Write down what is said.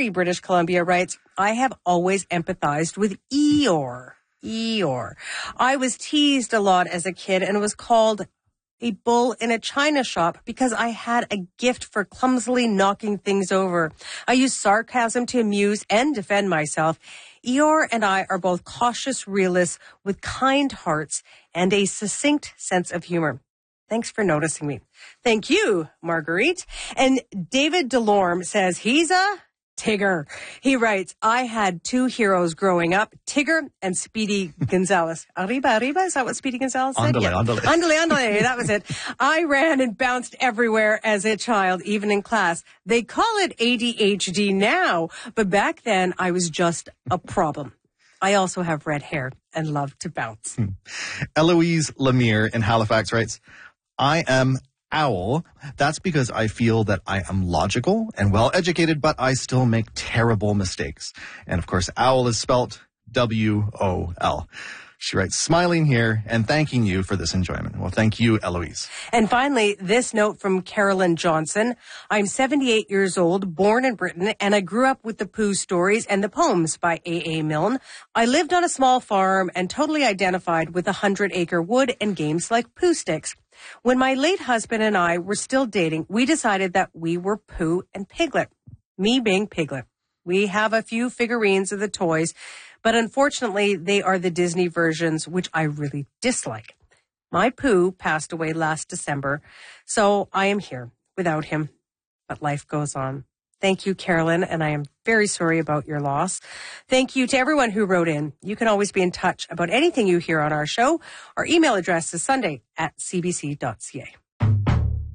Surrey, British Columbia writes, I have always empathized with Eeyore. Eeyore. I was teased a lot as a kid and was called a bull in a china shop because I had a gift for clumsily knocking things over. I used sarcasm to amuse and defend myself. Eeyore and I are both cautious realists with kind hearts and a succinct sense of humor. Thanks for noticing me. Thank you, Marguerite. And David Delorme says he's a Tigger. He writes, I had two heroes growing up, Tigger and Speedy Gonzales. Arriba, arriba, is that what Speedy Gonzales said? Andale, yeah. andale. Andale, andale, that was it. I ran and bounced everywhere as a child, even in class. They call it ADHD now, but back then I was just a problem. I also have red hair and love to bounce. Eloise Lemire in Halifax writes, I am Owl. That's because I feel that I am logical and well-educated, but I still make terrible mistakes. And of course, Owl is spelt W-O-L. She writes, smiling here and thanking you for this enjoyment. Well, thank you, Eloise. And finally, this note from Carolyn Johnson. I'm 78 years old, born in Britain, and I grew up with the Pooh stories and the poems by A.A. Milne. I lived on a small farm and totally identified with the 100-acre wood and games like Pooh Sticks. When my late husband and I were still dating, we decided that we were Pooh and Piglet. Me being Piglet. We have a few figurines of the toys, but unfortunately, they are the Disney versions, which I really dislike. My Pooh passed away last December, so I am here without him, but life goes on. Thank you, Carolyn, and I am very sorry about your loss. Thank you to everyone who wrote in. You can always be in touch about anything you hear on our show. Our email address is sunday@cbc.ca.